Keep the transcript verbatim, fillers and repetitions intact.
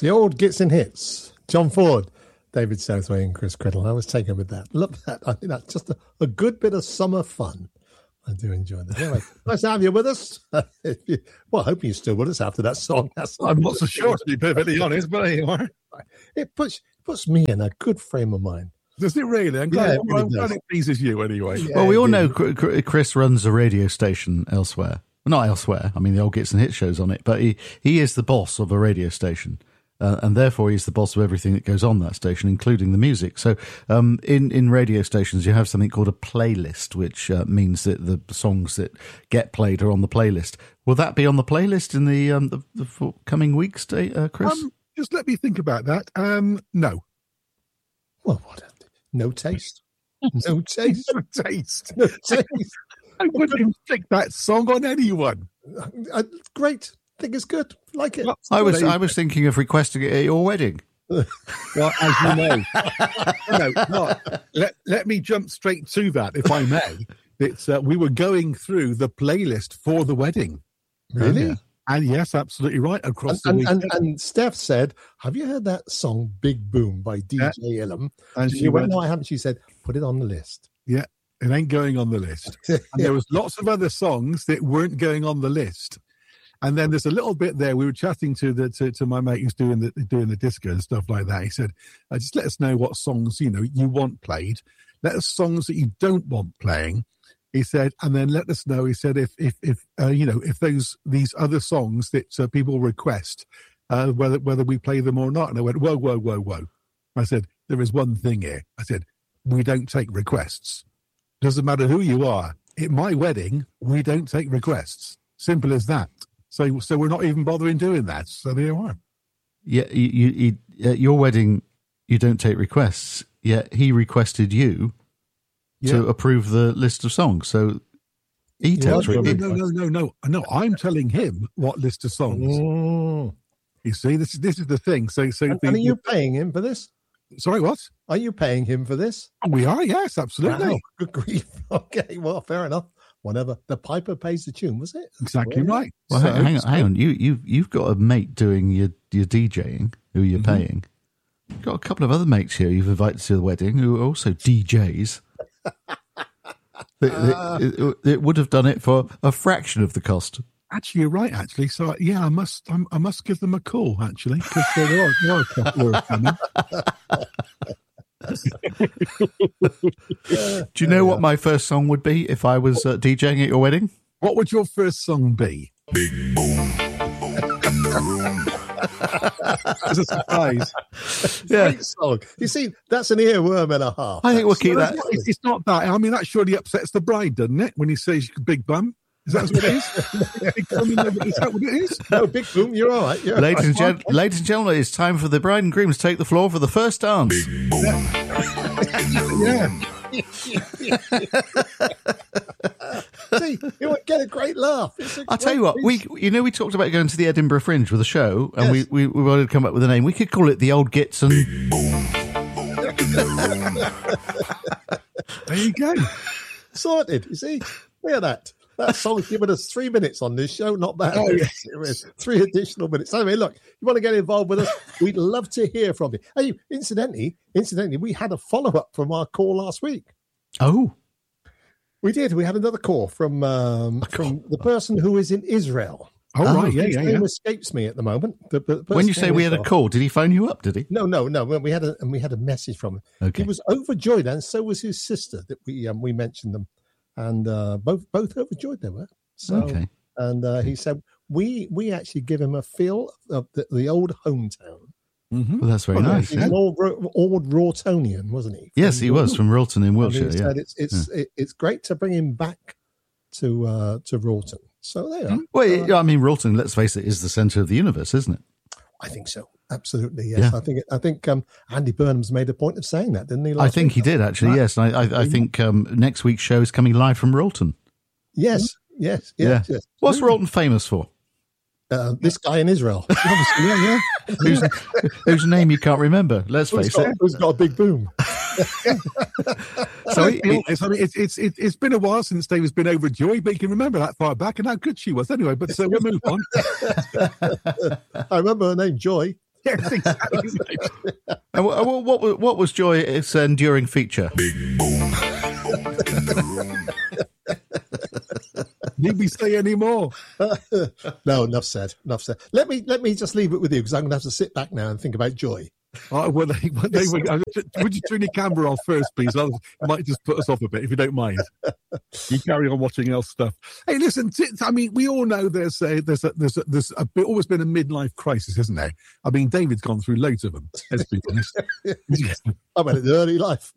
The old Gits and Hits. John Ford, David Southway and Chris Criddle. I was taken with that. Love that. I think that's just a, a good bit of summer fun. I do enjoy that. Anyway, nice to have you with us. you, well, I hope you're still with us after that song. That's I'm not so sure, to be perfectly honest, but there you are. It puts puts me in a good frame of mind. Does it really? I'm glad, Yeah, it, really I'm glad it pleases you anyway. Yeah, well, we all know indeed. Chris runs a radio station elsewhere. Well, not elsewhere. I mean, the old Gits and Hits show's on it, but he, he is the boss of a radio station. Uh, and therefore, he's the boss of everything that goes on that station, including the music. So um, in, in radio stations, you have something called a playlist, which uh, means that the songs that get played are on the playlist. Will that be on the playlist in the, um, the, the coming weeks, uh, Chris? Um, just let me think about that. Um, no. Well, what? A, no taste? No taste? No taste. No taste. I wouldn't inflict that song on anyone. Uh, great. Think it's good. Like it. I was I was thinking of requesting it at your wedding. Well, as you know, no, no, let, let me jump straight to that, if I may. It's uh, we were going through the playlist for the wedding. Really? And, and yes, absolutely right. Across and, the and, weekend. and, and Steph said, have you heard that song Big Boom by D J Yeah. Illum? And she, she went, went, no, I haven't. She said, put it on the list. yeah, it ain't going on the list. And there was lots of other songs that weren't going on the list. And then there's a little bit there. We were chatting to the to, to my mate who's doing the doing the disco and stuff like that. He said, uh, "Just let us know what songs you know you want played. Let us songs that you don't want playing." He said, and then let us know. He said, if if if uh, you know if those these other songs that uh, people request, uh, whether whether we play them or not. And I went, whoa, whoa, whoa, whoa. I said, there is one thing here. I said, we don't take requests. Doesn't matter who you are. At my wedding, we don't take requests. Simple as that. So, so we're not even bothering doing that. So there you are. Yeah, you, you, you, at your wedding, you don't take requests. Yet he requested you Yeah. to approve the list of songs. So he takes no, re- no, no, no, no, no. I'm telling him what list of songs. Mm. You see, this is this is the thing. So, so And, the, and are you paying him for this? sorry, what? Are you paying him for this? We are, yes, absolutely, Wow, good grief. Okay, well, fair enough. Whatever. The piper pays the tune, was it? exactly Well, right. Well, So- hang, hang on, hang on. You, you, you've got a mate doing your, your DJing who you're Mm-hmm. paying. You've got a couple of other mates here you've invited to the wedding who are also D Js. They- they- it, it would have done it for a fraction of the cost. Actually, you're right. Actually, so yeah, I must, I'm, I must give them a call. Actually, because there are, there are a couple who are coming. Do you know what my first song would be if I was uh, DJing at your wedding? What would your first song be? Big boom. As a surprise. Yeah, Great song. You see, that's an earworm and a half. I think we'll keep No, that. it's, it's not that. I mean, that surely upsets the bride, doesn't it? When he says big bum. Is that what it is? Big bum in the- is that what it is? No, Big Boom, you're all right. You're Ladies and, all right. gen- ladies and gentlemen, it's time for the bride and groom to take the floor for the first dance. Yeah. See, you would get a great laugh. It's a I'll tell great you what, we piece. you know we talked about going to the Edinburgh Fringe with a show, and Yes. we, we, we wanted to come up with a name. We could call it the Old Gits and There you go. Sorted. You see, look at that. That song's given us three minutes on this show. Not bad. Oh, yes. It was three additional minutes. Anyway, look, you want to get involved with us? We'd love to hear from you. Hey, incidentally, incidentally, we had a follow up from our call last week. oh, We did. We had another call from um, from the person who is in Israel. Oh, Oh, right. Yeah, His yeah, name yeah. escapes me at the moment. The, the when person you say in we had a Israel- call, did he phone you up? Did he? No, no, no. We had a and we had a message from him. Okay. He was overjoyed, and so was his sister. That we um, we mentioned them, and uh, both both overjoyed they were. So, Okay. and uh, he said we we actually give him a feel of the, the old hometown. Mm-hmm. Well, that's very Wasn't he? nice. He's yeah. an old, Ro- old Wroughtonnian, wasn't he? Yes, From he was Wroughton. from Rilton in And Wiltshire. he Yeah. said it's it's it, it's great to bring him back to uh, to Wroughton. So there. you are. Well, yeah, I mean, Rilton, let's face it, is the centre of the universe, isn't it? I think so. Absolutely, yes. Yeah. I think I think um, Andy Burnham's made a point of saying that, didn't he? I last think week? he did actually. Right. Yes, and I, I, I think um, next week's show is coming live from Rilton. Yes, yes, Yeah. yes. yes. What's Rilton famous for? Uh, this guy in Israel. Obviously, yeah, yeah. Whose, whose name you can't remember? Let's Who's face got, it. who's got a big boom? So he, Be honest, I mean, it's it's it, it's been a while since Dave has been overjoyed, but you can remember that far back and how good she was. Anyway, but so we'll move on. I remember her name, Joy. Yes, exactly. And what, what, what, what was Joy's enduring feature? Big boom. Need we say any more? No, enough said. Enough said. Let me let me just leave it with you because I'm going to have to sit back now and think about Joy. Oh, well, they, well, they, uh, would you turn your camera off first, please? It might just put us off a bit, if you don't mind. You carry on watching else stuff. Hey, listen, t- I mean, we all know there's a, there's a, there's a, there's a, always been a midlife crisis, isn't there? I mean, David's gone through loads of them, let's be honest. I went in early life.